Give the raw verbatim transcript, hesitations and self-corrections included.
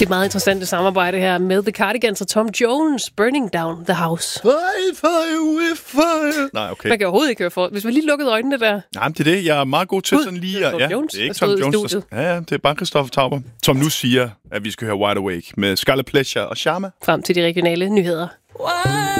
Det er et meget interessant samarbejde her med The Cardigans og Tom Jones, Burning Down the House. Fire, fire, fire. Nej, okay. Man kan overhovedet ikke høre for. Hvis man lige lukkede øjnene der. Nej, men det er det. Jeg er meget god til Gud, sådan lige... det er Tom ja, Jones, det er ikke der Tom stod i Jones. Der, studiet. ja, ja, det er bare Christoffer Tauber, som nu siger, at vi skal høre Wide Awake med Scarlet Pleasure og Sharma. Frem til de regionale nyheder. Why?